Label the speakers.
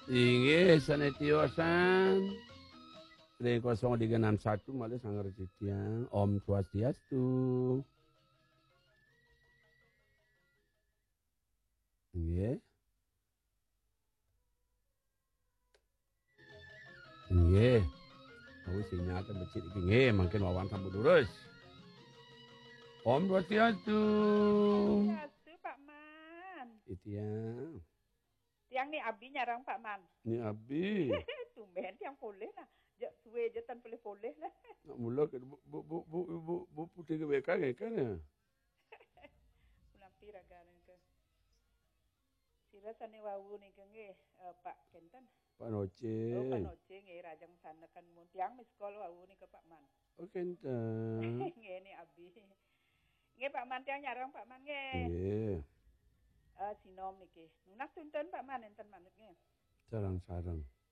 Speaker 1: Inggih sanetiosan. Ring 0361 malah sanggar jitiang. Om Swastiastu. Nggih. Nggih. Aku sinyal kan becik iki nggih, mangken wawan sambut lurus. Om Swastiastu.
Speaker 2: Swastiastu, Pak Man.
Speaker 1: Itiang.
Speaker 2: Tiang nih Abi nyarang Pak Man.
Speaker 1: Ni Abi.
Speaker 2: Tumben tiang boleh lah. Jak suwe je tan boleh lah.
Speaker 1: Nak mula ke bu putih ke BK kan ya.
Speaker 2: Ulampi raganan ke. Sila sane wawu nih ke nggih Pak Kenten.
Speaker 1: Pak Noce.
Speaker 2: Oh Pak Noce nggih rajang sana kan mun tiang mis sekolah wawu nih ke Pak Man.
Speaker 1: Oh kenten.
Speaker 2: Nggih nih Abi. Nggih Pak Man tiang nyarang Pak Man nggih.
Speaker 1: Nggih.
Speaker 2: Sinom niki. Nunak tunten Pak Man enten manut nggih.
Speaker 1: Sarang-sarang.